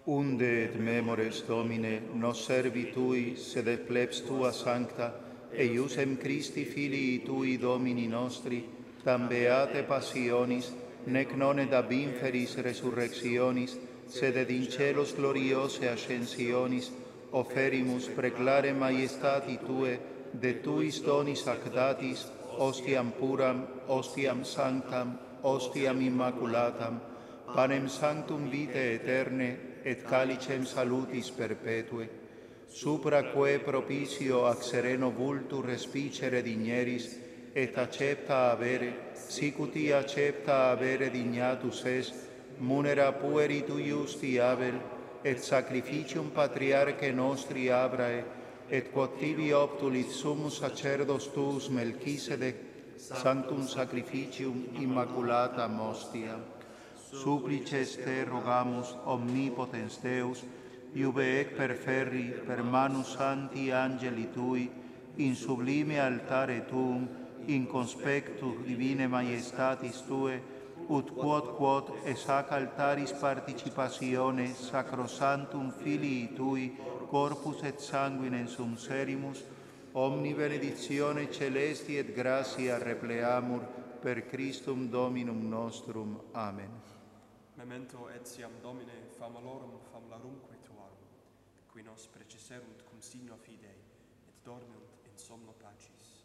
Unde et memores Domine, nos servitui, sed et plebs tua sancta, eiusem Christi Filii tui Domini nostri, tam beate passionis, nec non ed ab inferis resurrectionis, sed ed in celos gloriose ascensionis, oferimus preclare maiestati Tue, de Tuis donis ac datis, ostiam puram, ostiam sanctam, ostiam immaculatam, panem sanctum vitae aeterne, et calicem salutis perpetue, supra quae propicio ac sereno vultur respicere digneris, et accepta avere, sicuti accepta avere dignatus est, munera pueri tu iusti Abel, et sacrificium patriarche nostri Abrae, et quod tibi optulit summus sacerdos tuus Melchisedec, sanctum sacrificium immaculatam hostiam. Supplices te rogamus, omnipotens Deus, iube ec perferri per manus santi angeli tui, in sublime altare tuum, in conspectu divine maiestatis tue, ut quod es hac altaris participatione sacrosantum Filii tui, corpus et sanguinem sum serimus, omni benedictione celesti et gratia repleamur per Christum Dominum nostrum. Amen. Memento etiam Domine famalorum famularumque tuarum, qui nos preceserunt cum signo fidei, et dormiunt in somno pacis.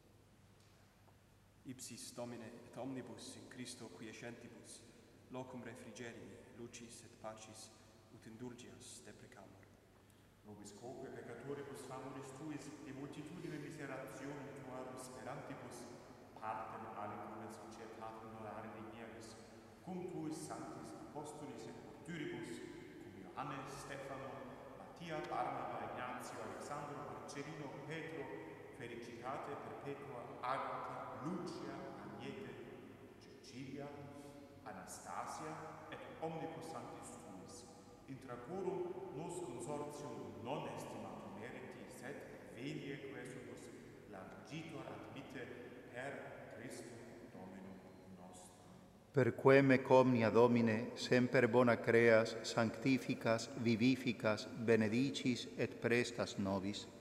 Ipsis Domine et omnibus in Christo quiescentibus, locum refrigerii, lucis et pacis, ut indulgias deprecamur. Nobis quoque peccatoribus famulis tuis, et multitudine miseratione tuarum sperantibus, partem alicum et societatem honorare digneris, cum tuis sanctis apostolis et martyribus, cum Johannes, Stefano, Mattia, Barnaba, Ignazio, Alexandro, Marcellino, Petro, felicitate perpetua, Agatha, Lucia, Agnete, Cecilia, Anastasia, et omnibus sanctis tuis, intra quorum nos consortium non estimatum meriti, sed venie quesumus largitor admitte per Christum Dominum nostrum. Per quem ec omnia Domine, semper bona creas, sanctificas, vivificas, benedicis et prestas nobis.